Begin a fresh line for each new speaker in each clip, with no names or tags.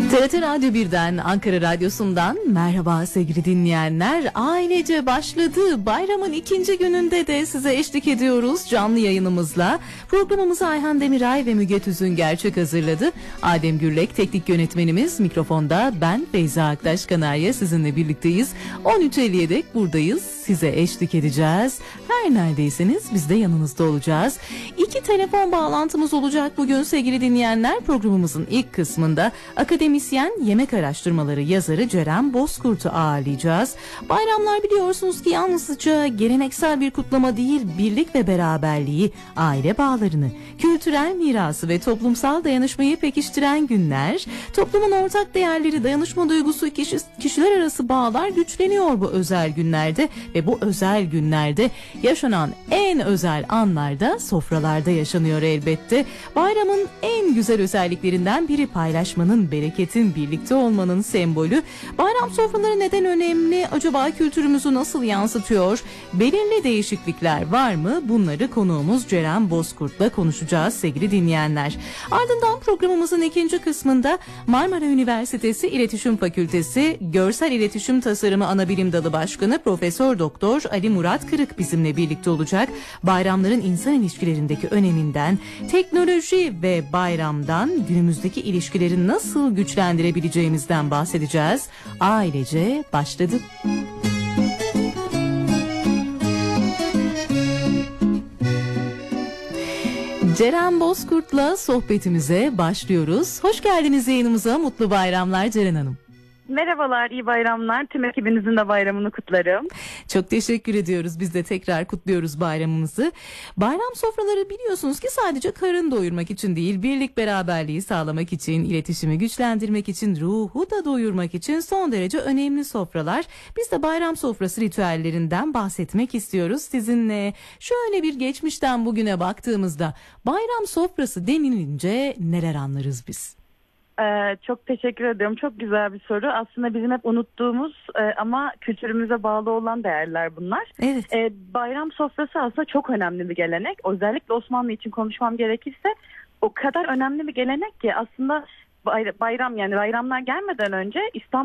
TRT Radyo 1'den, Ankara Radyosu'ndan merhaba sevgili dinleyenler. Ailece başladı. Bayramın ikinci gününde de size eşlik ediyoruz canlı yayınımızla. Programımızı Ayhan Demiray ve Müge Tüzün Gerçek hazırladı. Adem Gürlek teknik yönetmenimiz, mikrofonda ben Feyza Aktaş Kanarya sizinle birlikteyiz. 13.50'ye dek buradayız. Size eşlik edeceğiz. Her neredeyseniz biz de yanınızda olacağız. 2 telefon bağlantımız olacak bugün sevgili dinleyenler. Programımızın ilk kısmında akademisyen, yemek araştırmaları yazarı Ceren Bozkurt'u ağırlayacağız. Bayramlar biliyorsunuz ki yalnızca geleneksel bir kutlama değil, birlik ve beraberliği, aile bağlarını, kültürel mirası ve toplumsal dayanışmayı pekiştiren günler. Toplumun ortak değerleri, dayanışma duygusu, kişiler arası bağlar güçleniyor bu özel günlerde ve bu özel günlerde yaşanan en özel anlarda sofralarda yaşanıyor elbette. Bayramın en güzel özelliklerinden biri paylaşmanın, bereketin, birlikte olmanın sembolü. Bayram sofraları neden önemli? Acaba kültürümüzü nasıl yansıtıyor? Belirli değişiklikler var mı? Bunları konuğumuz Ceren Bozkurt'la konuşacağız sevgili dinleyenler. Ardından programımızın ikinci kısmında Marmara Üniversitesi İletişim Fakültesi Görsel İletişim Tasarımı Anabilim Dalı Başkanı Profesör Doktor Ali Murat Kırık bizimle birlikte olacak. Bayramların insan ilişkilerindeki öneminden, teknoloji ve bayramdan günümüzdeki ilişkileri nasıl güçlendirebileceğimizden bahsedeceğiz. Ailece başladı. Ceren Bozkurt'la sohbetimize başlıyoruz. Hoş geldiniz yayınımıza. Mutlu bayramlar Ceren Hanım.
Merhabalar, iyi bayramlar. Tüm ekibinizin de bayramını kutlarım.
Çok teşekkür ediyoruz. Biz de tekrar kutluyoruz bayramımızı. Bayram sofraları biliyorsunuz ki sadece karın doyurmak için değil, birlik beraberliği sağlamak için, iletişimi güçlendirmek için, ruhu da doyurmak için son derece önemli sofralar. Biz de bayram sofrası ritüellerinden bahsetmek istiyoruz sizinle. Şöyle bir geçmişten bugüne baktığımızda bayram sofrası denilince neler anlarız biz?
Çok teşekkür ediyorum. Çok güzel bir soru. Aslında bizim hep unuttuğumuz ama kültürümüze bağlı olan değerler bunlar.
Evet.
Bayram sofrası aslında çok önemli bir gelenek. Özellikle Osmanlı için konuşmam gerekirse o kadar önemli bir gelenek ki aslında bayram, yani bayramlar gelmeden önce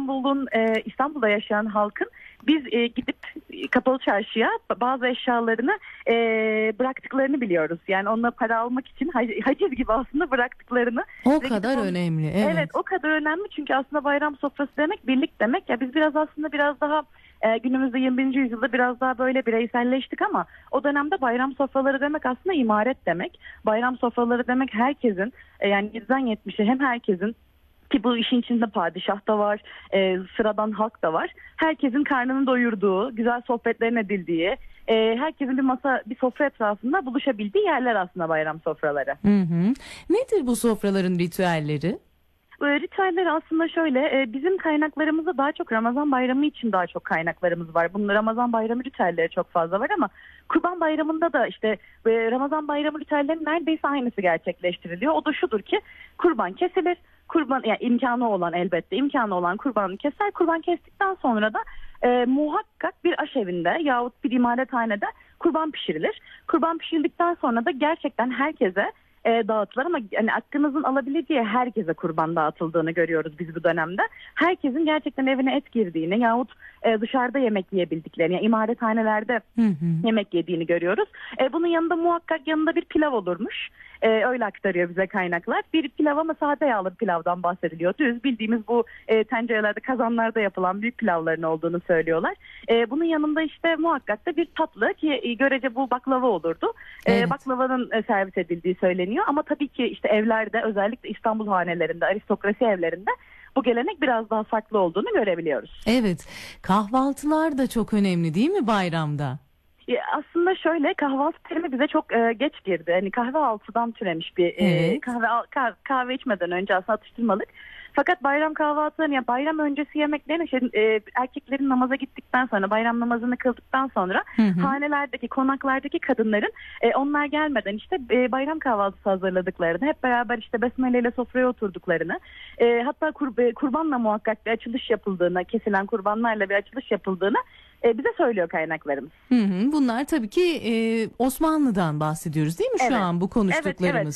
İstanbul'da yaşayan halkın biz gidip kapalı çarşıya bazı eşyalarını bıraktıklarını biliyoruz. Yani onunla para almak için haciz gibi aslında bıraktıklarını.
O kadar önemli.
Evet, o kadar önemli çünkü aslında bayram sofrası demek birlik demek. Ya biz biraz daha günümüzde 21. yüzyılda biraz daha böyle bireyselleştik ama o dönemde bayram sofraları demek aslında imaret demek. Bayram sofraları demek herkesin, yani 7'den 70'e hem herkesin, ki bu işin içinde padişah da var, sıradan halk da var. Herkesin karnını doyurduğu, güzel sohbetlerin edildiği, herkesin bir sofra etrafında buluşabildiği yerler aslında bayram sofraları.
Hı. Nedir bu sofraların ritüelleri?
Ritüeller aslında şöyle, bizim kaynaklarımızda daha çok Ramazan bayramı için daha çok kaynaklarımız var. Bunun Ramazan bayramı ritüelleri çok fazla var ama Kurban Bayramı'nda da işte Ramazan bayramı ritüellerinin neredeyse aynısı gerçekleştiriliyor. O da şudur ki kurban kesilir. Yani imkanı olan kurbanı keser. Kurban kestikten sonra da muhakkak bir aşevinde yahut bir imarethanede kurban pişirilir. Kurban pişirildikten sonra da gerçekten herkese dağıtılır ama yani hakkınızın alabileceği herkese kurban dağıtıldığını görüyoruz biz bu dönemde. Herkesin gerçekten evine et girdiğini yahut dışarıda yemek yiyebildiklerini, yani imarethanelerde yemek yediğini görüyoruz. Bunun yanında bir pilav olurmuş. Öyle aktarıyor bize kaynaklar. Bir pilav ama sade yağlı bir pilavdan bahsediliyor. Düz bildiğimiz bu tencerelerde, kazanlarda yapılan büyük pilavların olduğunu söylüyorlar. Bunun yanında işte muhakkak da bir tatlı ki görece bu baklava olurdu.
Evet.
Baklavanın servis edildiği söyleniyor. Ama tabii ki işte evlerde, özellikle İstanbul hanelerinde, aristokrasi evlerinde bu gelenek biraz daha farklı olduğunu görebiliyoruz.
Evet. Kahvaltılar da çok önemli değil mi bayramda?
Aslında şöyle, kahvaltı terimi bize çok geç girdi. Hani kahvaltıdan türemiş bir
Evet.
kahve içmeden önce aslında atıştırmalık. Fakat bayram kahvaltılarını, ya bayram öncesi yemeklerini erkeklerin namaza gittikten sonra, bayram namazını kıldıktan sonra hanelerdeki, konaklardaki kadınların onlar gelmeden işte bayram kahvaltısı hazırladıklarını, hep beraber işte besmele ile sofraya oturduklarını, hatta kurbanla muhakkak bir açılış yapıldığını, kesilen kurbanlarla bir açılış yapıldığını bize söylüyor kaynaklarımız.
Bunlar tabii ki Osmanlı'dan bahsediyoruz değil mi şu an bu konuştuklarımız?
Evet.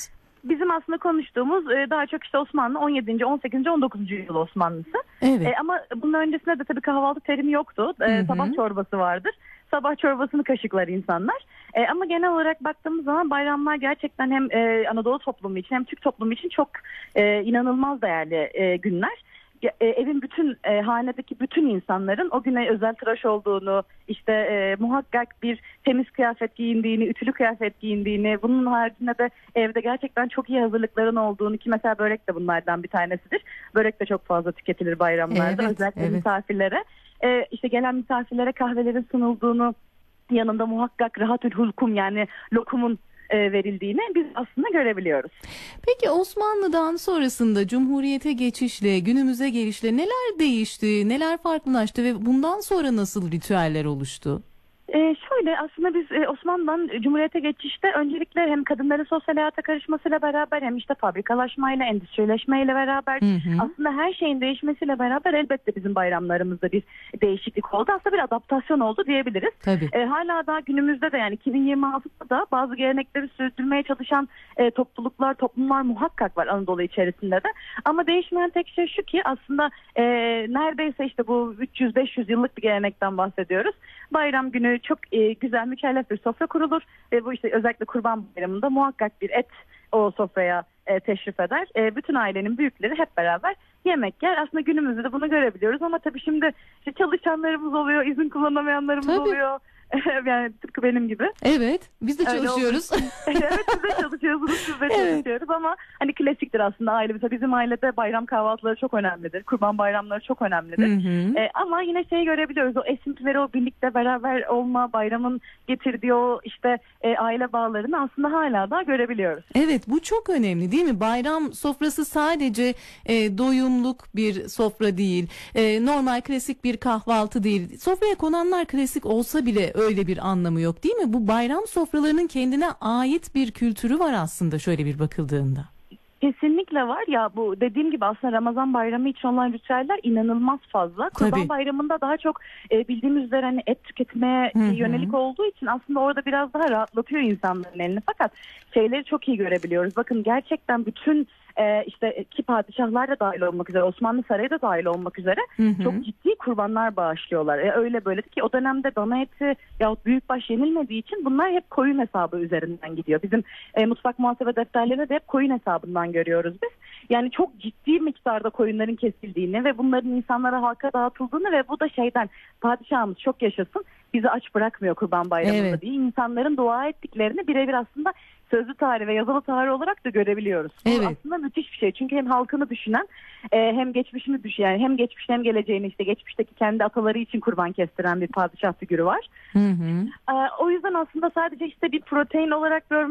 bizim aslında konuştuğumuz daha çok işte Osmanlı 17. 18. 19. yüzyıl Osmanlısı.
Evet.
Ama bunun öncesinde de tabii kahvaltı terimi yoktu. Sabah çorbası vardır. Sabah çorbasını kaşıklar insanlar. Ama genel olarak baktığımız zaman bayramlar gerçekten hem Anadolu toplumu için hem Türk toplumu için çok inanılmaz değerli günler. Evin bütün hanedeki bütün insanların o güne özel tıraş olduğunu, işte muhakkak bir temiz kıyafet giyindiğini, ütülü kıyafet giyindiğini, bunun haricinde de evde gerçekten çok iyi hazırlıkların olduğunu, ki mesela börek de bunlardan bir tanesidir. Börek de çok fazla tüketilir bayramlarda,
Evet,
özellikle misafirlere. İşte gelen misafirlere kahvelerin sunulduğunu, yanında muhakkak rahatül hulkum yani lokumun verildiğini biz aslında görebiliyoruz.
Peki Osmanlı'dan sonrasında Cumhuriyete geçişle, günümüze gelişle neler değişti, neler farklılaştı ve bundan sonra nasıl ritüeller oluştu?
Şöyle aslında biz Osmanlı'dan Cumhuriyet'e geçişte öncelikle hem kadınların sosyal hayata karışmasıyla beraber hem işte fabrikalaşmayla, endüstrileşmeyle beraber aslında her şeyin değişmesiyle beraber elbette bizim bayramlarımızda bir değişiklik oldu. Aslında bir adaptasyon oldu diyebiliriz.
Tabii.
Hala da günümüzde de yani 2026'da da bazı gelenekleri sürdürmeye çalışan topluluklar, toplumlar muhakkak var Anadolu içerisinde de. Ama değişmeyen tek şey şu ki aslında neredeyse işte bu 300-500 yıllık bir gelenekten bahsediyoruz. Bayram günü çok güzel, mükellef bir sofra kurulur ve bu işte özellikle Kurban Bayramı'nda muhakkak bir et o sofraya teşrif eder. Bütün ailenin büyükleri hep beraber yemek yer. Aslında günümüzde de bunu görebiliyoruz ama tabii şimdi işte çalışanlarımız oluyor, izin kullanamayanlarımız
Tabii.
oluyor. Yani tıpkı benim gibi.
Evet, biz de çalışıyoruz.
Evet, siz de çalışıyorsunuz, siz de çalışıyoruz ama hani klasiktir aslında aile. Mesela bizim ailede bayram kahvaltıları çok önemlidir. Kurban bayramları çok önemlidir. Ama yine şeyi görebiliyoruz. O esintileri, o birlikte beraber olma, bayramın getirdiği o işte aile bağlarını aslında hala da görebiliyoruz.
Evet, bu çok önemli değil mi? Bayram sofrası sadece doyumluk bir sofra değil, normal klasik bir kahvaltı değil. Sofraya konanlar klasik olsa bile öyle bir anlamı yok değil mi? Bu bayram sofralarının kendine ait bir kültürü var aslında şöyle bir bakıldığında.
Kesinlikle var ya, bu dediğim gibi aslında Ramazan bayramı için olan ritüeller inanılmaz fazla. Kurban
Tabii.
bayramında daha çok bildiğimiz üzere hani et tüketmeye yönelik olduğu için aslında orada biraz daha rahatlatıyor insanların elini. Fakat şeyleri çok iyi görebiliyoruz. Bakın gerçekten bütün işte ki padişahlar da dahil olmak üzere, Osmanlı Sarayı da dahil olmak üzere çok ciddi kurbanlar bağışlıyorlar. Öyle böyle ki o dönemde dana eti yahut büyükbaş yenilmediği için bunlar hep koyun hesabı üzerinden gidiyor. Bizim mutfak muhasebe defterlerinde de hep koyun hesabından görüyoruz biz. Yani çok ciddi miktarda koyunların kesildiğini ve bunların insanlara, halka dağıtıldığını ve bu da şeyden, padişahımız çok yaşasın, bizi aç bırakmıyor Kurban Bayramı'nda diye insanların dua ettiklerini birebir aslında sözlü tarih ve yazılı tarih olarak da görebiliyoruz. Bu aslında müthiş bir şey. Çünkü hem halkını düşünen hem geçmişini düşünen, yani hem geçmişte hem geleceğini, işte geçmişteki kendi ataları için kurban kestiren bir padişah figürü var. O yüzden aslında sadece işte bir protein olarak görmek